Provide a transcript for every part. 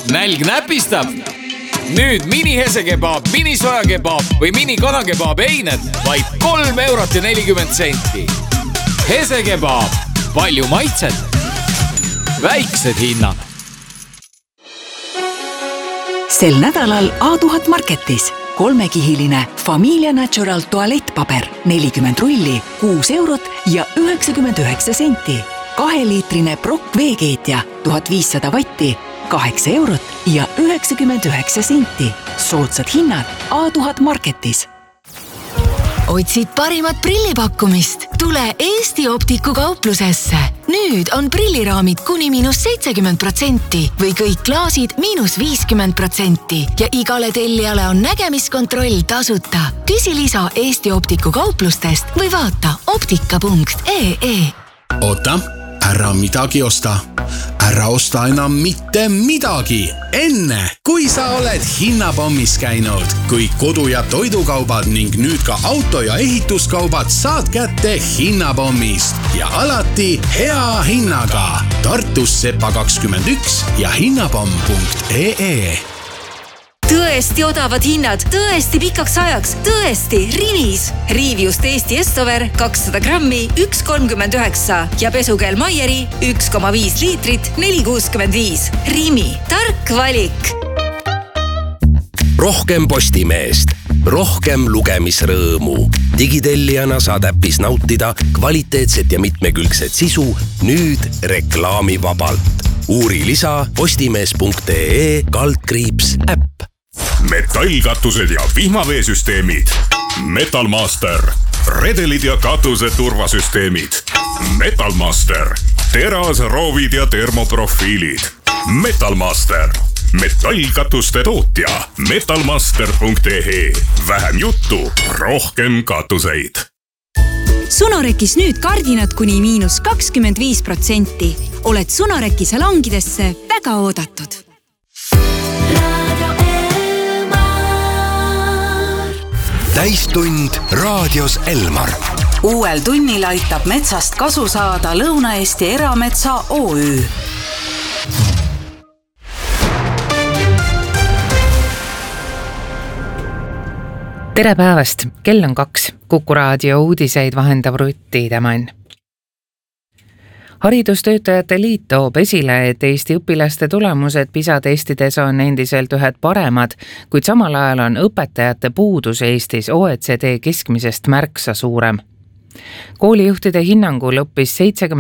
Nälg näpistab? Nüüd mini-hesekebab, mini-sojakebab või mini-kanakebab eined vaid 3,40 €. Hesekebab, palju maitset, väiksed hinnad. Sel nädalal A1000 Marketis 3-kihiline Familia Natural toalettpaber 40 rulli, 6 € ja 99 €. 2-liitrine Brock veekeetja 1500 vatti, 8 € ja 99 €. Soodsad hinnad A1000 Marketis. Otsid parimat prillipakkumist? Tule Eesti Optiku kauplusesse. Nüüd on prilliraamid kuni -70% või kõik klaasid -50% ja igale tellijale on nägemiskontroll tasuta. Küsi lisa Eesti Optiku kauplustest või vaata optika.ee. Oota, ära midagi osta. Ära osta enam mitte midagi. Enne, kui sa oled hinnapommis käinud, kui kodu- ja toidukaubad ning nüüd ka auto- ja ehituskaubad saad kätte hinnapommist ja alati hea hinnaga. Tartus Sepa 21 ja hinnapomm.ee. Tõesti odavad hinnad, tõesti pikaks ajaks, tõesti Rimis. Riivjust Eesti Estover 200 grammi 1,39 ja pesukeel Maieri 1,5 liitrit 4,65. Rimi, tark valik. Rohkem Postimeest, rohkem lugemisrõõmu. Digitellijana saad äppis nautida kvaliteetset ja mitmekülgset sisu nüüd reklaamivabalt. Uuri lisa postimees.ee/äpp. Metallkatused ja vihmaveesüsteemid. Metalmaster. Redelid ja katuse turvasüsteemid. Metalmaster. Teras, roovid ja termoprofiilid. Metalmaster. Metallkatuste tootja. Metalmaster.ee. Vähem juttu, rohkem katuseid. Sonorekis nüüd kardinad kuni -25%. Oled Sonoreki salongidesse väga oodatud. Täistund raadios Elmar. Uuel tunnil aitab metsast kasu saada Lõuna-Eesti Erametsa OÜ. Tere päevast, kell on 2. Kuku raadio uudiseid vahendab Rutti Temann. Haridustöötajate liit toob esile, et Eesti õpilaste tulemused PISA-testides on endiselt ühed paremad, kuid samal ajal on õpetajate puudus Eestis OECD keskmisest märksa suurem. Koolijuhtide hinnangul õppis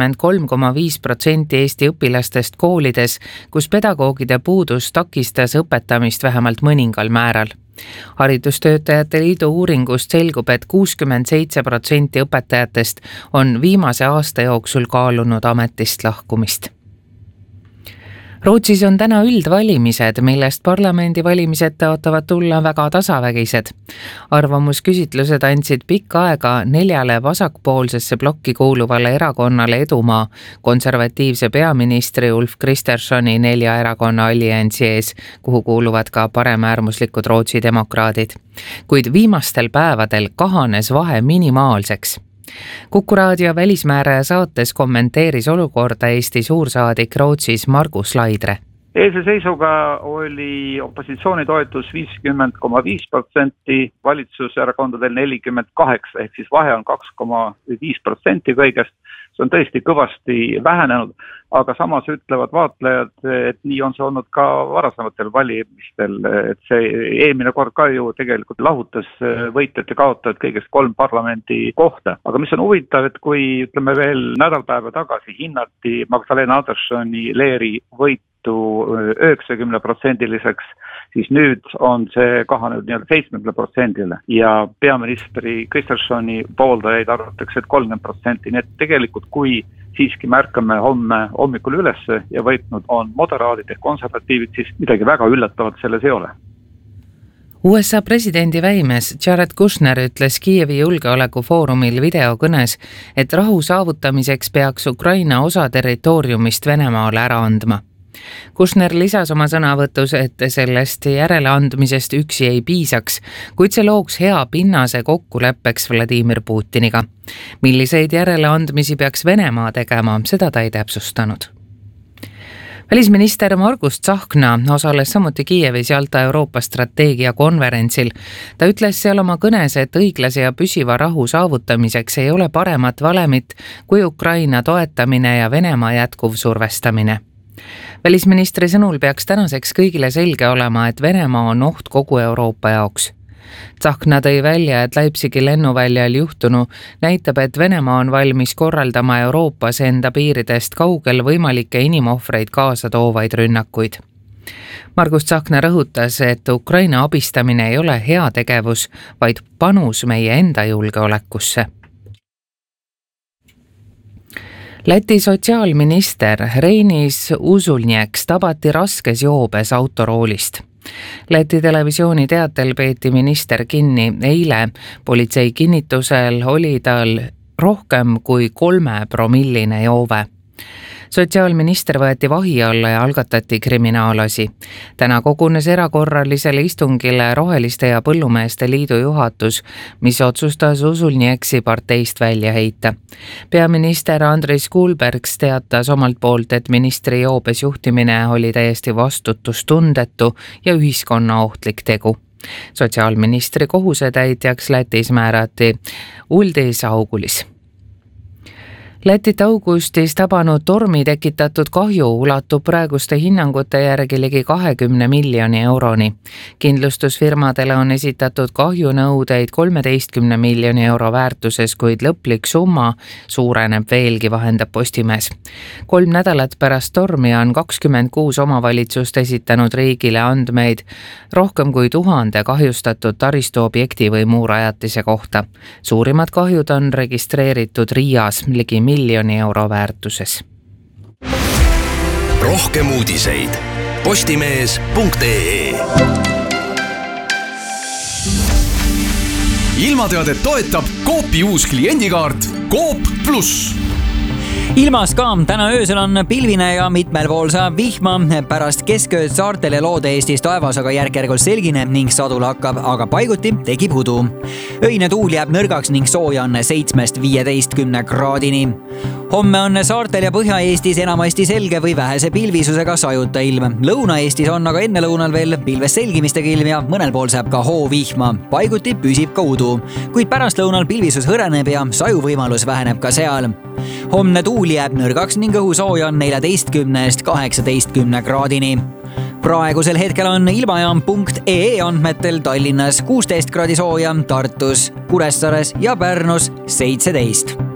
73,5% Eesti õpilastest koolides, kus pedagoogide puudus takistas õpetamist vähemalt mõningal määral. Haridustöötajate liidu uuringust selgub, et 67% õpetajatest on viimase aasta jooksul kaalunud ametist lahkumist. Rootsis on täna üldvalimised, millest parlamendivalimised tõotavad tulla väga tasavägised. Arvamusküsitlused andsid pikka aega 4 vasakpoolsesse blokki kuuluvale erakonnale edumaa konservatiivse peaministri Ulf Kristerssoni 4 erakonna alliansi ees, kuhu kuuluvad ka paremäärmuslikud Rootsi demokraadid. Kuid viimastel päevadel kahanes vahe minimaalseks. Kuku raadio välismääraja saates kommenteeris olukorda Eesti suursaadik Rootsis Margus Laidre. Eilse seisuga oli opositsiooni toetus 50,5%, valitsuserakondadel 48%, ehk siis vahe on 2,5% kõigest. See on tõesti kõvasti vähenenud, aga samas ütlevad vaatlejad, et nii on see olnud ka varasematel valimistel, et see eelmine kord ka ju tegelikult lahutas võitjad ja kaotajad kõigest 3 parlamendi kohta. Aga mis on huvitav, et kui ütleme veel nädalpäeva tagasi hinnati Magdalena Anderssoni Leeri võitu 90%-liseks, siis nüüd on see kahanenud 70%-le ja peaministri Kristerssoni pooldajaid arvatakse, et 30%. Nii et tegelikult kui siiski märkame homme hommikul ülesse ja võitnud on moderaadid ehk konservatiivid, siis midagi väga üllatavat selles ei ole. USA presidendi väimes Jared Kushner ütles Kiievi julgeolekufoorumil videokõnes, et rahu saavutamiseks peaks Ukraina osa territooriumist Venemaale ära andma. Kushner lisas oma sõnavõtus, et sellest järeleandmisest üksi ei piisaks, kuid see looks hea pinnase kokkuleppeks Vladimir Putiniga. Milliseid järeleandmisi peaks Venemaa tegema, seda ta ei täpsustanud. Välisminister Margus Tsahkna osales samuti Kiievis Jalta Euroopa strateegia konverentsil. Ta ütles seal oma kõnes, et õiglase ja püsiva rahu saavutamiseks ei ole paremat valemit kui Ukraina toetamine ja Venemaa jätkuv survestamine. Välisministri sõnul peaks tänaseks kõigile selge olema, et Venemaa on oht kogu Euroopa jaoks. Tsahkna tõi välja, et Leipzigi lennuväljal juhtunu näitab, et Venemaa on valmis korraldama Euroopas enda piiridest kaugel võimalikke inimohvreid kaasa toovaid rünnakuid. Margus Tsahkna rõhutas, et Ukraina abistamine ei ole heategevus, vaid panus meie enda julgeolekusse. Läti sotsiaalminister Reinis Usulnieks tabati raskes joobes autoroolist. Läti televisiooni teatel peeti minister kinni eile. Politsei kinnitusel oli tal rohkem kui 3-promilline joove. Sotsiaalminister võeti vahi alla ja algatati kriminaalasi. Täna kogunes erakorralisele istungile Roheliste ja Põllumeeste Liidu juhatus, mis otsustas Usulnieksi parteist välja heita. Peaminister Andris Kulbergs teatas omalt poolt, et ministri joobes juhtimine oli täiesti vastutustundetu ja ühiskonna ohtlik tegu. Sotsiaalministri kohusetäitjaks Lätis määrati Uldis Augulis. Lätit augustis tabanud tormi tekitatud kahju ulatub praeguste hinnangute järgi ligi 20 miljoni euroni. Kindlustusfirmadele on esitatud kahjunõudeid 13 miljoni euro väärtuses, kuid lõplik summa suureneb veelgi, vahendab Postimees. 3 nädalat pärast tormi on 26 omavalitsust esitanud riigile andmeid rohkem kui 1000 kahjustatud taristuobjekti või muu rajatise kohta. Suurimad kahjud on registreeritud Riias ligi miljoni euro väärtuses. Rohkem uudiseid postimees.ee. Ilmateadet toetab Coopi uus kliendikaart Coop Plus. Ilmas ka täna öösel on pilvine ja mitmel pool saab vihma. Pärast keskööd saartel ja Loode-Eestis taevas aga järk-järgul selgine ning sadul hakkab, aga paiguti tekib hudu. Öine tuul jääb nõrgaks ning sooja on 7-15 kraadini. Homme on saartel ja Põhja-Eestis enamasti selge või vähese pilvisusega sajuta ilm. Lõuna-Eestis on aga enne lõunal veel pilves selgimistega ilm ja mõnel pool saab ka hoovihma. Paiguti püsib ka udu, kuid pärast lõunal pilvisus hõreneb ja sajuvõimalus väheneb ka seal. Homne tuul jääb nõrgaks ning õhusooja on 14-18 kraadini. Praegusel hetkel on ilmajaam.ee andmetel Tallinnas 16 kraadi sooja, Tartus, Kuressaares ja Pärnus 17.